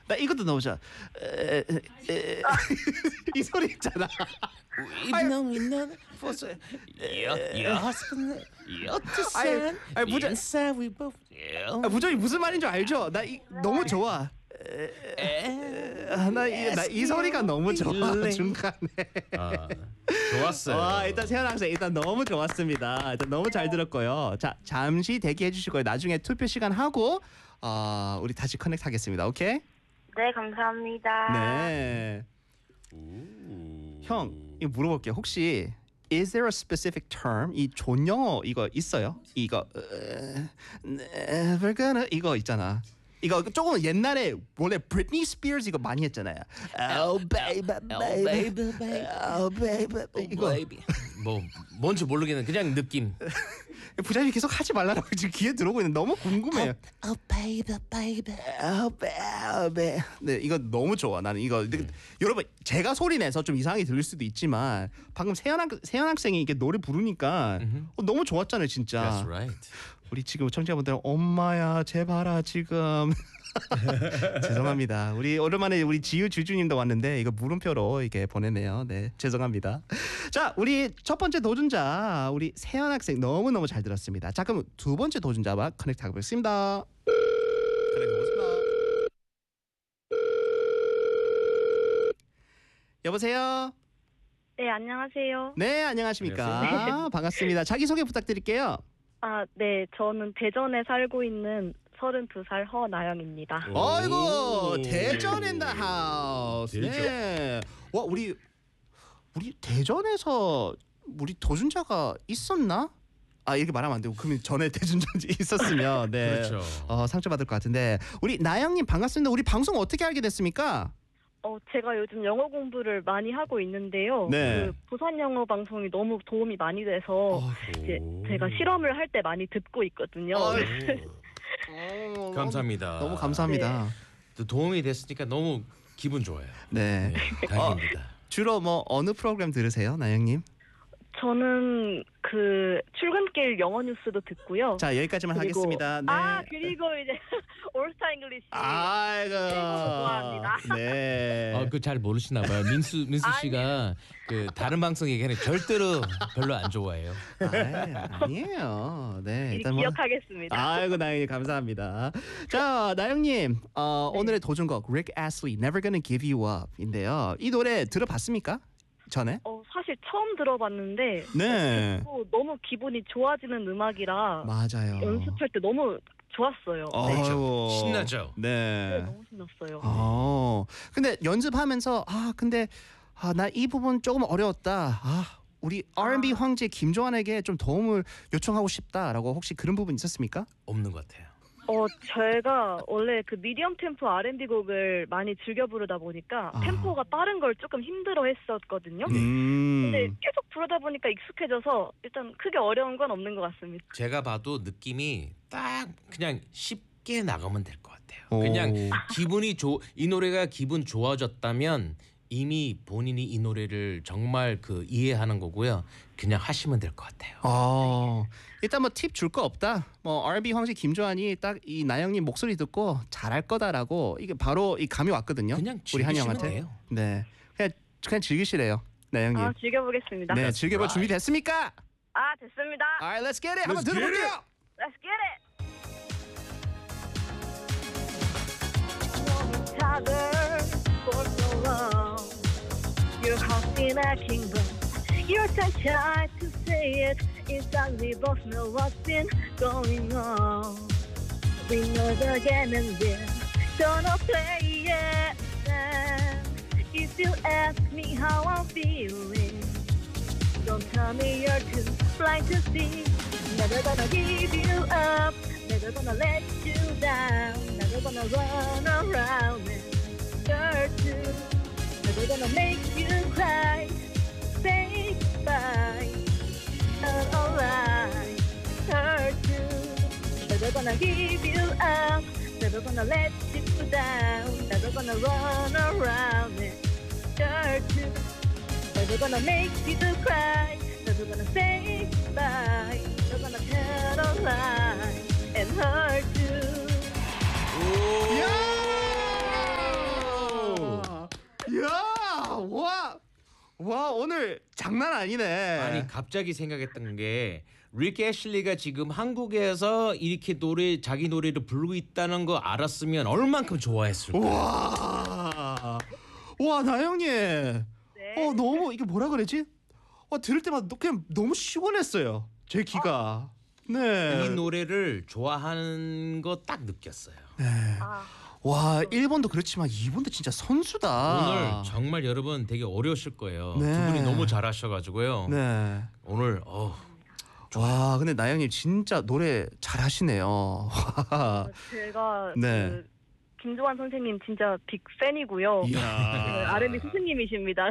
나 이것도 너무 좋아. 이 소리 있잖아. 이놈 벌써 여섯 여투산 인사 위보 부정이 무슨 말인 줄 알죠? 나 너무 좋아. 나 이 소리가 너무 좋아 중간에. 좋았어요. 일단 세연 학생 일단 너무 좋았습니다. 일단 너무 잘 들었고요. 자 잠시 대기해 주시고요. 나중에 투표 시간 하고 우리 다시 커넥트 하겠습니다. 오케이? 네, 감사합니다. 네. 형 이거 물어볼게요. 혹시 Is there a specific term? 이 존영어 이거 있어요? 이거 never gonna 이거 있잖아. 이거 조금 옛날에 원래 브리트니 스피어스 이거 많이 했잖아요. Oh baby, baby, oh baby. 이거 뭐 뭔지 모르겠는 그냥 느낌. 부장님이 계속 하지 말라고 지금 귀에 들어오고 있는데 너무 궁금해요. Oh baby, baby. Oh baby. 네 이거 너무 좋아. 나는 이거 여러분 제가 소리 내서 좀 이상하게 들릴 수도 있지만 방금 세연 학생이 이게 노래 부르니까 너무 좋았잖아요 진짜. That's right. 우리 지금 청취자분들 엄마야 제발아 지금 죄송합니다. 우리 오랜만에 우리 지유 주주님도 왔는데 이거 물음표로 이렇게 보내네요. 네 죄송합니다. 자 우리 첫 번째 도전자 우리 세연 학생 너무 잘 들었습니다. 자 그럼 두 번째 도전자와 커넥트 하겠습니다. 여보세요. 네, 안녕하세요. 네 안녕하십니까. 반갑습니다. 자기 소개 부탁드릴게요. 네, 저는 대전에 살고 있는 32살 허나영입니다. 아이고 대전 in the house. 네. 와 우리 대전에서 우리 도전자가 있었나? 이렇게 말하면 안 되고 그러면 전에 대전자 있었으면 네. 그렇죠. 상처받을 것 같은데 우리 나영님 반갑습니다. 우리 방송 어떻게 알게 됐습니까? 제가 요즘 영어 공부를 많이 하고 있는데요. 네. 그 부산 영어 방송이 너무 도움이 많이 돼서 이제 제가 실험을 할 때 많이 듣고 있거든요. 감사합니다. 너무 감사합니다. 또 도움이 됐으니까 너무 기분 좋아요. 네. 다행입니다. 주로 뭐 어느 프로그램 들으세요, 나영님? 저는 그 출근길 영어 뉴스도 듣고요. 자 여기까지만 그리고, 하겠습니다. 네. 그리고 이제 올스타 잉글리시 아이고. 좋아합니다. 네. 그 잘 모르시나 봐요. 민수 씨가 그 다른 방송 얘기하는 절대로 별로 안 좋아해요. 아니에요. 네. 일단 기억하겠습니다. 아이고 나영님 감사합니다. 자 나영님 네. 오늘의 도전곡 Rick Astley Never Gonna Give You Up인데요. 이 노래 들어봤습니까? 전에? 사실 처음 들어봤는데 네. 너무 기분이 좋아지는 음악이라 맞아요. 연습할 때 너무 좋았어요. 아이고. 신나죠? 네. 너무 신났어요. 근데 연습하면서 근데 나 이 부분 조금 어려웠다. 우리 R&B 황제 김조한에게 좀 도움을 요청하고 싶다라고 혹시 그런 부분 있었습니까? 없는 것 같아요. 제가 원래 그 미디엄 템포 R&B 곡을 많이 즐겨 부르다 보니까 템포가 빠른 걸 조금 힘들어 했었거든요. 근데 계속 부르다 보니까 익숙해져서 일단 크게 어려운 건 없는 것 같습니다. 제가 봐도 느낌이 딱 그냥 쉽게 나가면 될 것 같아요. 그냥 이 노래가 기분 좋아졌다면 이미 본인이 이 노래를 정말 이해하는 거고요. 그냥 하시면 될 것 같아요. 일단 뭐 팁 줄 거 없다. 뭐 R&B 황제 김조한이 딱 이 나영님 목소리 듣고 잘할 거다라고 이게 바로 이 감이 왔거든요. 그냥 우리 한이 즐기시면 형한테. 돼요. 네, 그냥 즐기시래요, 나영님. 즐겨보겠습니다. 네, 즐겨볼 준비 됐습니까? 됐습니다. Alright, let's get it. 한번 Let's get 들어볼게요. Let's get it. For so long, your heart's in a kingdom. You're so shy to say it. Inside we both know what's been going on. We know the game and win. Don't play it. You still ask me how I'm feeling. Don't tell me you're too blind to see. Never gonna give you up. Never gonna let you down. Never gonna run around and hurt you. Never gonna make you cry. Say goodbye. And alright, hurt you. Never gonna give you up. Never gonna let you down. Never gonna run around and hurt you. Never gonna make you cry. Never gonna say goodbye. Never gonna tell a lie and hurt you. 와 오늘 장난 아니네. 아니 갑자기 생각했던 게 릭 애슐리가 지금 한국에서 이렇게 자기 노래를 부르고 있다는 거 알았으면 얼만큼 좋아했을까. 와 나영님. 네. 너무 이게 뭐라 그러지? 들을 때마다 그냥 너무 시원했어요. 제 귀가. 네. 이 노래를 좋아하는 거 딱 느꼈어요. 아, 와 일본도 그렇지만 이분도 진짜 선수다. 오늘 정말 여러분 되게 어려우실 거예요. 네. 두 분이 너무 잘하셔가지고요. 네. 오늘 와 근데 나영님 진짜 노래 잘하시네요. 제가 네. 그 김조한 선생님 진짜 빅 팬이고요. 네, 이야. R&B 스승님이십니다.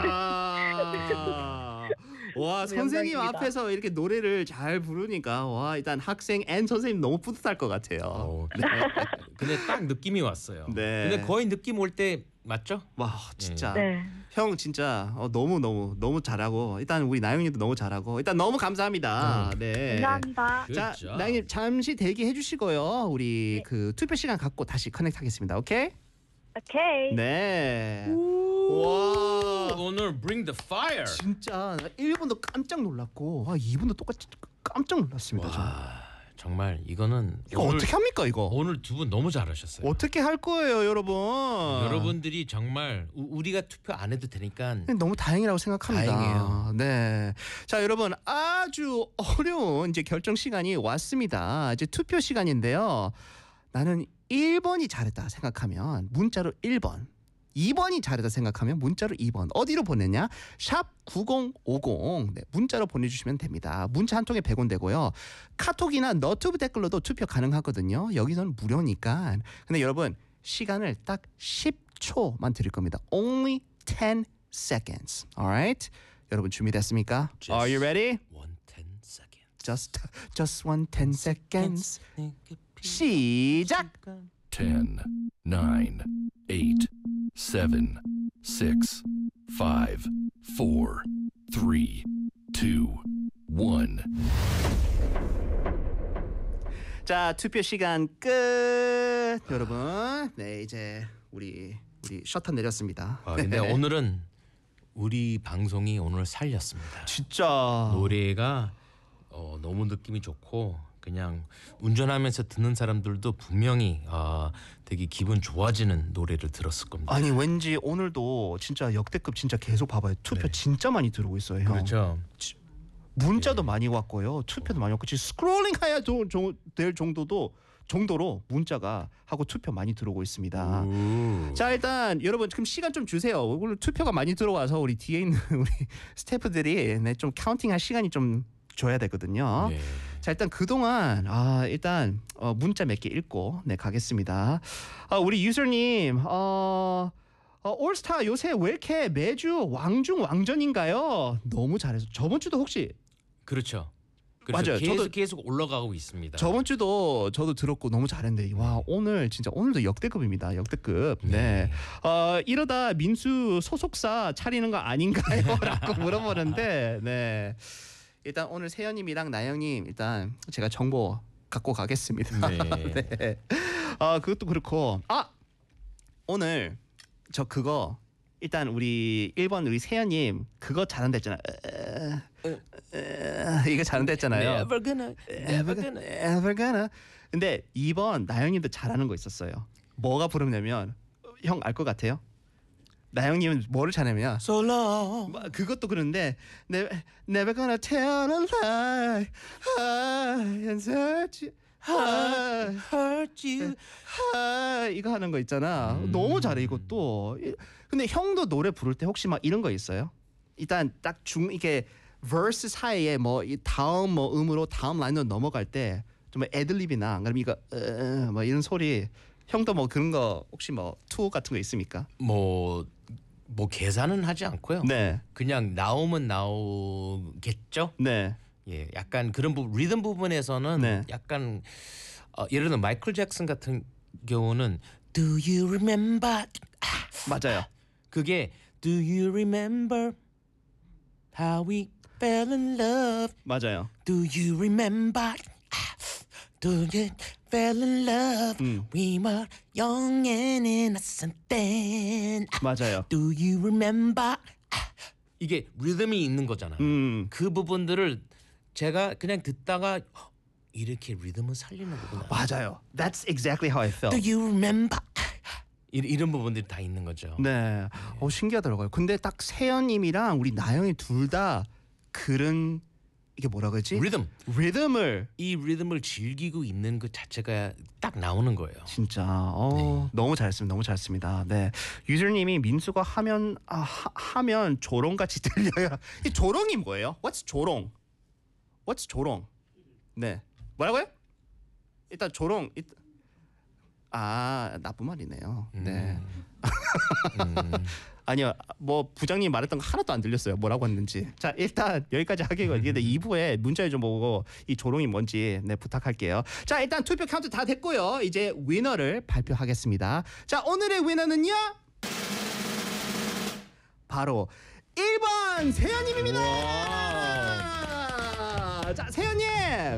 이야. 와 선생님 영광입니다. 앞에서 이렇게 노래를 잘 부르니까 와 일단 학생 앤 선생님 너무 뿌듯할 것 같아요. 근데 딱 느낌이 왔어요. 네. 근데 거의 느낌 올 때 맞죠? 와 진짜 네. 형 진짜 너무 잘하고 일단 우리 나영님도 너무 잘하고 일단 너무 감사합니다. 네. 감사합니다. 자 Good job. 나영님 잠시 대기해 주시고요. 우리 네. 그 투표 시간 갖고 다시 커넥트하겠습니다. 오케이? 오케이. 네. 와 오늘 bring the fire. 진짜 1분도 깜짝 놀랐고 와 2분도 똑같이 깜짝 놀랐습니다. 저는. 와 정말 이거는 이거 어떻게 합니까 이거? 오늘 두 분 너무 잘하셨어요. 어떻게 할 거예요, 여러분? 여러분들이 정말 우리가 투표 안 해도 되니까 너무 다행이라고 생각합니다. 다행이에요. 네. 자, 여러분 아주 어려운 이제 결정 시간이 왔습니다. 이제 투표 시간인데요. 나는 1번이 잘했다 생각하면 문자로 1번. 2번이 잘했다 생각하면 문자로 2번. 어디로 보내냐? 샵 9050. 네, 문자로 보내주시면 됩니다. 문자 한 통에 100원 되고요. 카톡이나 너튜브 댓글로도 투표 가능하거든요. 여기서는 무료니까. 근데 여러분 시간을 딱 10초만 드릴 겁니다. Only 10 seconds. Alright? 여러분 준비됐습니까? Are you ready? 10 seconds. Just one 10 seconds. 시작. 10, 9, 8, 7, 6, 5, 4, 3, 2, 1. 자 투표 시간 끝. 여러분, 네 이제 우리 셔터 내렸습니다. 근데 오늘은 우리 방송이 오늘 살렸습니다. 진짜 노래가 너무 느낌이 좋고 그냥 운전하면서 듣는 사람들도 분명히 되게 기분 좋아지는 노래를 들었을 겁니다. 아니 왠지 오늘도 진짜 역대급 진짜 계속 봐봐요. 투표 진짜 많이 들어오고 있어요, 형. 그렇죠. 문자도 많이 왔고요. 투표도 많이 왔고 지금 스크롤링 해야 될 정도로 문자가 하고 투표 많이 들어오고 있습니다. 자 일단 여러분 지금 시간 좀 주세요. 오늘 투표가 많이 들어와서 우리 뒤에 있는 우리 스태프들이 좀 카운팅할 시간이 좀 줘야 되거든요. 네. 자 일단 그동안 일단 문자 몇 개 읽고 가겠습니다. 우리 유저님 올스타 요새 왜 이렇게 매주 왕중왕전인가요? 너무 잘해서 저번 주도 혹시 그렇죠. 맞아요. 계속 올라가고 있습니다. 저번 주도 저도 들었고 너무 잘했는데 와 오늘도 역대급입니다. 역대급. 네. 이러다 민수 소속사 차리는 거 아닌가요?라고 물어보는데 네. 일단 오늘 세연님이랑 나영님 일단 제가 정보 갖고 가겠습니다. 네. 네. 그것도 그렇고 오늘 저 그거 일단 우리 1번 우리 세연님 그거 잘한다 했잖아. 이거 잘한다 했잖아요. Never gonna. 근데 2번 나영님도 잘하는 거 있었어요. 뭐가 부르냐면 형 알 것 같아요? 나영님은 뭐를 잘하냐면 So long. 그것도 그런데 Never gonna tell a lie and hurt you. 이거 하는 거 있잖아. 너무 잘해 이것도. 근데 형도 노래 부를 때 혹시 막 이런 거 있어요? 일단 딱 이게 verse 사이에 이 다음 음으로 다음 라인으로 넘어갈 때 좀 애들립이나 안 그러면 이거 뭐 이런 소리 형도 그런 거 혹시 투 같은 거 있습니까? 뭐 계산은 하지 않고요. 네. 그냥 나오면 나오겠죠. 네. 예, 약간 그런 리듬 부분에서는 네. 약간 예를 들어 마이클 잭슨 같은 경우는 Do you remember? 맞아요. 그게 Do you remember how we fell in love? 맞아요. Do you remember? Do you fell in love? We were young and innocent then. 맞아요. Do you remember? 이게 리듬이 있는 거잖아요. 그 부분들을 제가 그냥 듣다가 이렇게 리듬을 살리는 거구나. 맞아요. That's exactly how I felt. Do you remember? 이런 부분들이 다 있는 거죠. 네. 신기하더라고요. 근데 딱 세연님이랑 우리 나영이 둘 다 그런 이게 뭐라 그러지? 리듬을 이 리듬을 즐기고 있는 그 자체가 딱 나오는 거예요. 진짜 너무 잘했습니다. 너무 잘했습니다. 네. 유저님이 민수가 하면 조롱같이 들려요. 이 조롱이 뭐예요? What's 조롱? What's 조롱? 네. 뭐라고요? 일단 조롱 나쁜 말이네요. 네. 아니요, 뭐 부장님 말했던 거 하나도 안 들렸어요. 뭐라고 했는지. 자, 일단 여기까지 하겠고요. 근데 2부에 문자를 좀 보고 이 조롱이 뭔지 부탁할게요. 자, 일단 투표 카운트 다 됐고요. 이제 위너를 발표하겠습니다. 자, 오늘의 위너는요. 바로 1번 세연님입니다. 자, 세연님.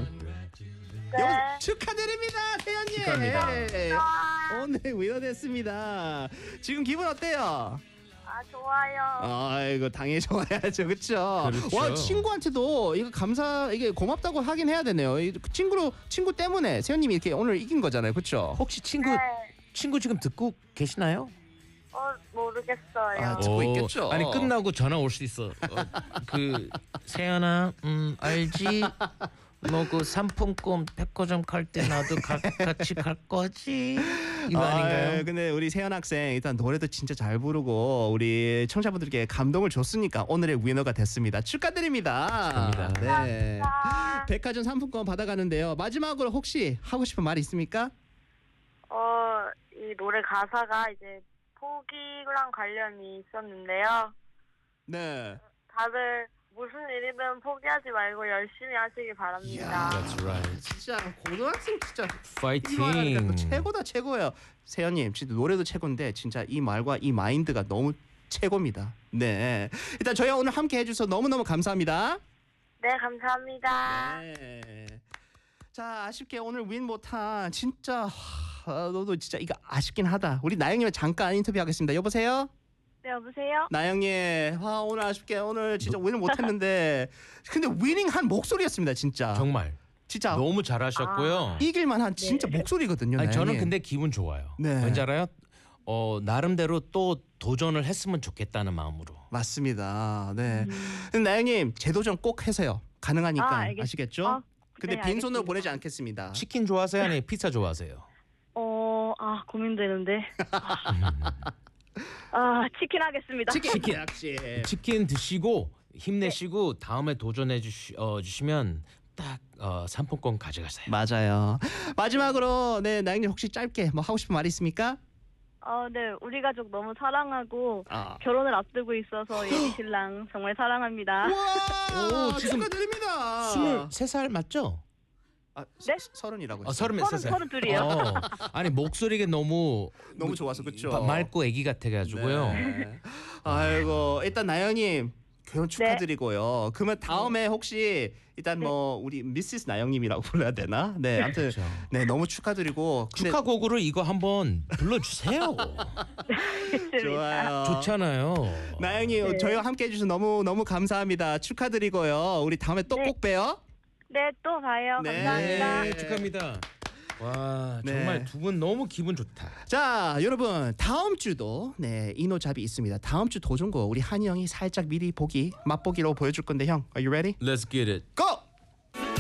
축하드립니다, 세연님. 축하합니다. 오늘 위너 됐습니다. 지금 기분 어때요? 좋아요. 아이고 당연히 좋아야죠, 그렇죠? 와, 친구한테도 이거 이게 고맙다고 하긴 해야 되네요. 친구 때문에 세연님이 이렇게 오늘 이긴 거잖아요, 그렇죠? 혹시 친구 지금 듣고 계시나요? 모르겠어요. 듣고 있겠죠. 아니 끝나고 전화 올 수 있어. 그 세연아, 알지? 너 그 상품권 백화점 갈 때 나도 같이 갈 거지? 이거 아닌가요? 근데 우리 세연 학생 일단 노래도 진짜 잘 부르고 우리 청자분들께 감동을 줬으니까 오늘의 위너가 됐습니다. 축하드립니다. 축하합니다. 네. 백화점 상품권 받아가는데요. 마지막으로 혹시 하고 싶은 말 있습니까? 이 노래 가사가 이제 포기랑 관련이 있었는데요. 네. 다들 무슨 일이든 포기하지 말고 열심히 하시기 바랍니다. That's right. 진짜 고등학생 진짜 파이팅. 이 말하니까 또 최고다, 최고예요. 세연님 진짜 노래도 최고인데 진짜 이 말과 이 마인드가 너무 최고입니다. 네. 일단 저희와 오늘 함께 해주셔서 너무너무 감사합니다. 네, 감사합니다. 네. 자, 아쉽게 오늘 윈 못한 진짜 너도 진짜 이거 아쉽긴 하다. 우리 나영님 잠깐 인터뷰하겠습니다. 여보세요? 네, 여보세요? 나영님, 오늘 아쉽게 오늘 진짜 윈을 못했는데 근데 위닝한 목소리였습니다, 진짜. 정말 진짜 너무 잘하셨고요. 이길만한 진짜 목소리거든요. 아니, 저는 나영님. 근데 기분 좋아요. 네. 왠지 알아요? 나름대로 또 도전을 했으면 좋겠다는 마음으로. 맞습니다. 네. 근데 나영님 재도전 꼭 하세요. 가능하니까 아시겠죠? 근데 네, 빈손으로 알겠습니다. 보내지 않겠습니다. 치킨 좋아하세요? 아니 피자 좋아하세요? 고민되는데. 치킨 하겠습니다. 치킨 역시. 치킨 드시고 힘내시고 다음에 도전해 주시면 딱 상품권 가져가세요. 맞아요. 마지막으로 나영님 혹시 짧게 뭐 하고 싶은 말 있습니까? 네, 우리 가족 너무 사랑하고 결혼을 앞두고 있어서 예비 신랑 정말 사랑합니다. 와, 지금 축하드립니다. 23살 맞죠? 네? 30이라고 했어요. 33살. 32이요. 아니 목소리가 너무 좋아서 그렇죠. 맑고 애기 같아가지고요. 네. 아이고 일단 나영님 결혼 축하드리고요. 그러면 다음에 혹시 일단 뭐 우리 미시스 나영님이라고 불러야 되나? 네, 아무튼 그렇죠. 네 너무 축하드리고 근데 축하곡으로 이거 한번 불러주세요. 좋아요. 좋잖아요. 나영님 저희와 함께 해주셔서 너무 감사합니다. 축하드리고요. 우리 다음에 또 꼭 봬요. 네, 또 봐요. 네. 감사합니다. 네, 축하합니다. 와 네. 정말 두 분 너무 기분 좋다. 자 여러분 다음 주도 이노잡이 있습니다. 다음 주 도전곡 우리 한이 형이 살짝 미리 맛보기로 보여줄 건데 형, are you ready? Let's get it. Go!